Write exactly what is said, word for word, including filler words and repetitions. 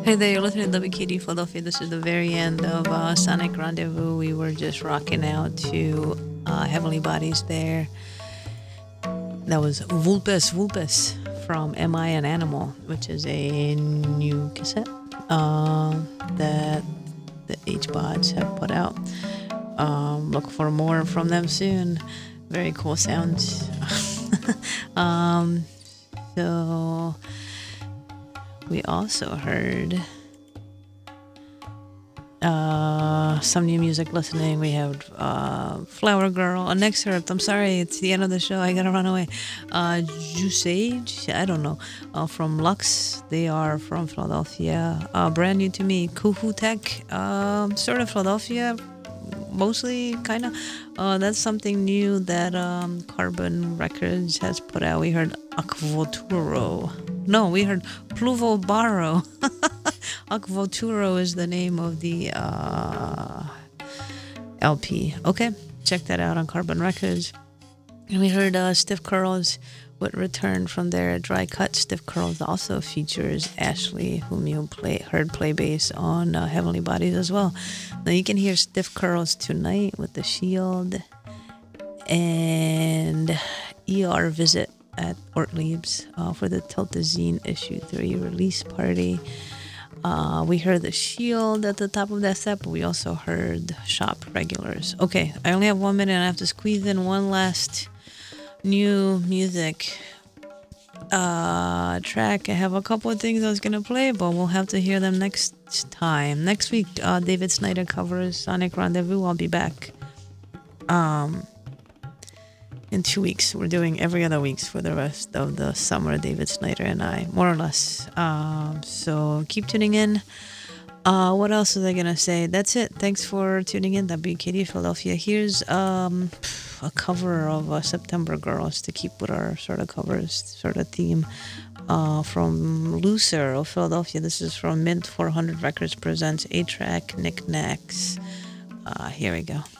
Hey there, you're listening to W K D Philadelphia. This is the very end of uh, Sonic Rendezvous. We were just rocking out to uh, Heavenly Bodies there. That was Vulpes Vulpes from Am I an Animal, which is a new cassette uh, that the H-Bods have put out. Um, look for more from them soon. Very cool sounds. um, so... We also heard uh, some new music listening. We have uh, Flower Girl, uh, Next Earth. I'm sorry, it's the end of the show. I gotta run away. Uh, Jusage, I don't know. Uh, from Lux, they are from Philadelphia. Uh, brand new to me. Kufu Tech, um, sort of Philadelphia, mostly, kind of. Uh, that's something new that um, Carbon Records has put out. We heard Aquavoturo. No, we heard Pluvo Barro. Aquavoturo is the name of the uh, L P. Okay, check that out on Carbon Records. And we heard uh, Stiff Curls with Return from their Dry Cut. Stiff Curls also features Ashley, whom you play, heard play bass on uh, Heavenly Bodies as well. Now you can hear Stiff Curls tonight with The Shield and E R Visit at Ortlieb's uh, for the Tiltazine issue three release party. Uh, we heard The Shield at the top of that set, but we also heard Shop Regulars. Okay, I only have one minute and I have to squeeze in one last new music uh, track. I have a couple of things I was going to play, but we'll have to hear them next time. Next week, uh, David Snyder covers Sonic Rendezvous. I'll be back. Um... In two weeks. We're doing every other weeks for the rest of the summer, David Snyder and I, more or less. Um, so keep tuning in. Uh, what else was I going to say? That's it. Thanks for tuning in. W K D Philadelphia. Here's um, a cover of uh, September Girls to keep with our sort of covers, sort of theme uh, from Looser of Philadelphia. This is from Mint four hundred Records presents A-Track Knickknacks. Uh, here we go.